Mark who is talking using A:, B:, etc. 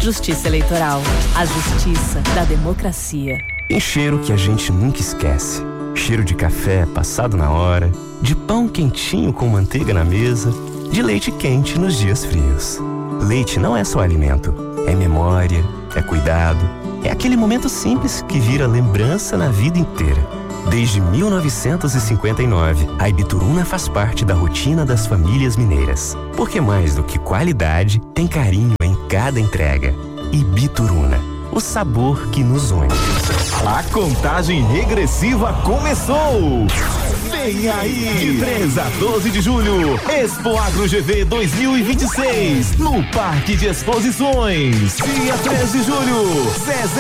A: Justiça Eleitoral. A justiça da democracia.
B: Tem cheiro que a gente nunca esquece. Cheiro de café passado na hora, de pão quentinho com manteiga na mesa, de leite quente nos dias frios. Leite não é só alimento, é memória, é cuidado, é aquele momento simples que vira lembrança na vida inteira. Desde 1959, a Ibituruna faz parte da rotina das famílias mineiras. Porque mais do que qualidade, tem carinho em cada entrega. Ibituruna, o sabor que nos une.
C: A contagem regressiva começou! Vem aí! De 3 a 12 de julho, Expo Agro GV 2026, no Parque de Exposições. Dia 3 de julho, Zezé